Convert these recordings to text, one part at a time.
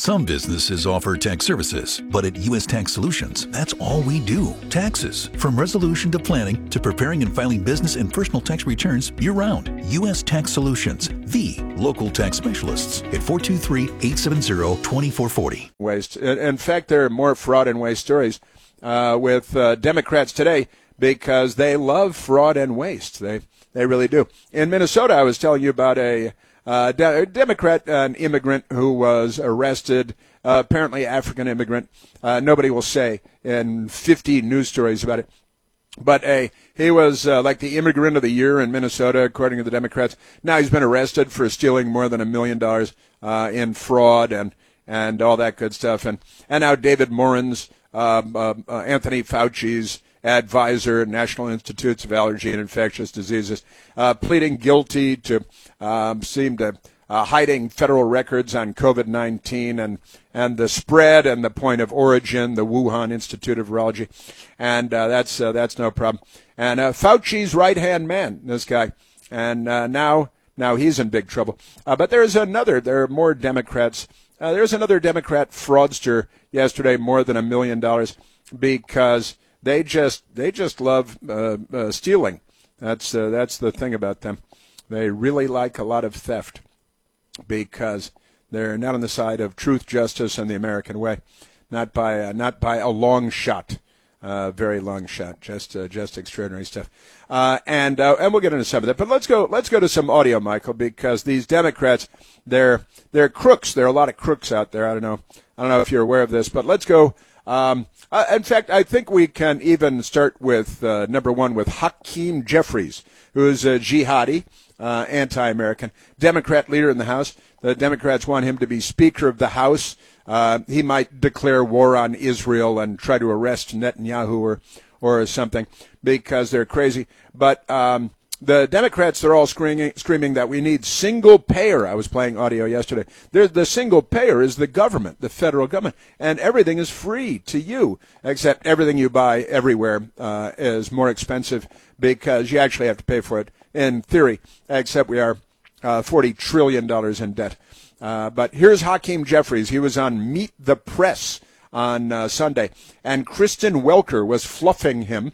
Some businesses offer tax services, but at U.S. Tax Solutions, that's all we do. Taxes. From resolution to planning to preparing and filing business and personal tax returns year-round. U.S. Tax Solutions, the local tax specialists at 423-870-2440. Waste. In fact, there are more fraud and waste stories with Democrats today because they love fraud and waste. They really do. In Minnesota, I was telling you about a Democrat, an immigrant who was arrested, apparently African immigrant. Nobody will say in 50 news stories about it. But he was like the immigrant of the year in Minnesota, according to the Democrats. Now he's been arrested for stealing more than $1 million in fraud and all that good stuff. And now David Morin's, Anthony Fauci's advisor at National Institutes of Allergy and Infectious Diseases, pleading guilty to hiding federal records on COVID-19 and the spread and the point of origin, the Wuhan Institute of Virology, and that's no problem. And Fauci's right-hand man, this guy, and now he's in big trouble. But there are more Democrats. There's another Democrat fraudster yesterday, more than $1 million, because they just love stealing. That's the thing about them. They really like a lot of theft because they're not on the side of truth, justice, and the American way. Not by a long shot, very long shot. Just extraordinary stuff. And we'll get into some of that. But let's go to some audio, Michael, because these Democrats, they're crooks. There are a lot of crooks out there. I don't know if you're aware of this, but let's go. In fact, I think we can even start with number one with Hakeem Jeffries, who is a jihadi, anti-American, Democrat leader in the House. The Democrats want him to be Speaker of the House. He might declare war on Israel and try to arrest Netanyahu or something because they're crazy. But the Democrats, they're all screaming that we need single payer. I was playing audio yesterday. The single payer is the government, the federal government, and everything is free to you, except everything you buy everywhere is more expensive because you actually have to pay for it in theory, except we are $40 trillion in debt. But here's Hakeem Jeffries. He was on Meet the Press on Sunday, and Kristen Welker was fluffing him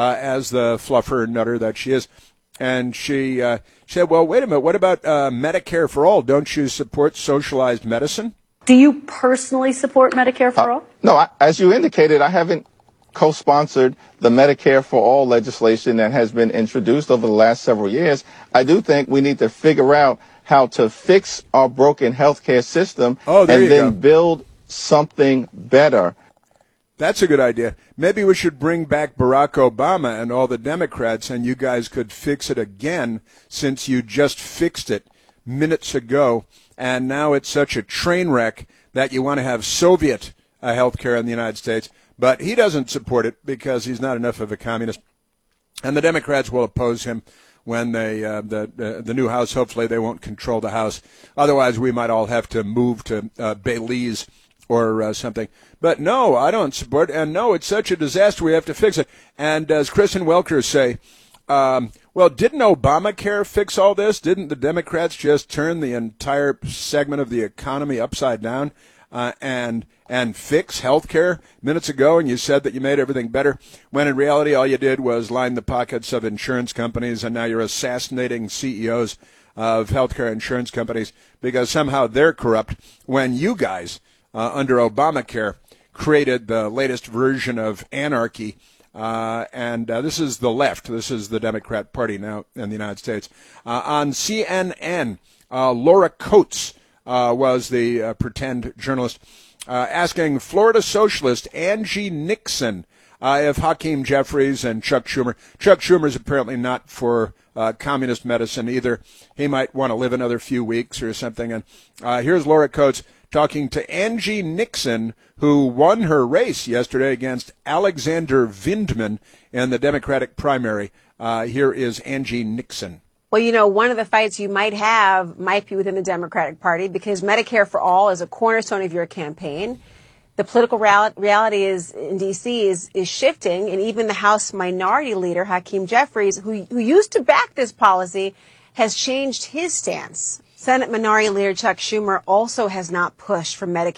as the fluffer nutter that she is. And she said, well, wait a minute, what about Medicare for All? Don't you support socialized medicine? Do you personally support Medicare for All? No, as you indicated, I haven't co-sponsored the Medicare for All legislation that has been introduced over the last several years. I do think we need to figure out how to fix our broken healthcare system and then build something better. That's a good idea. Maybe we should bring back Barack Obama and all the Democrats, and you guys could fix it again since you just fixed it minutes ago, and now it's such a train wreck that you want to have Soviet health care in the United States. But he doesn't support it because he's not enough of a communist. And the Democrats will oppose him when the new House, hopefully they won't control the House. Otherwise, we might all have to move to Belize or something. But no, I don't support it. And no, it's such a disaster. We have to fix it. And as Kristen Welker say, well, didn't Obamacare fix all this? Didn't the Democrats just turn the entire segment of the economy upside down and fix health care minutes ago? And you said that you made everything better, when in reality all you did was line the pockets of insurance companies, and now you're assassinating CEOs of healthcare insurance companies because somehow they're corrupt, when you guys under Obamacare created the latest version of anarchy. And this is the left. This is the Democrat Party now in the United States. On CNN, Laura Coates was the pretend journalist asking Florida socialist Angie Nixon if Hakeem Jeffries and Chuck Schumer. Chuck Schumer's apparently not for communist medicine either. He might want to live another few weeks or something. And here's Laura Coates talking to Angie Nixon, who won her race yesterday against Alexander Vindman in the Democratic primary. Here is Angie Nixon. Well, you know, one of the fights you might have might be within the Democratic Party, because Medicare for All is a cornerstone of your campaign. The political reality is in D.C. is shifting, and even the House Minority Leader, Hakeem Jeffries, who used to back this policy, has changed his stance. Senate Minority Leader Chuck Schumer also has not pushed for Medicare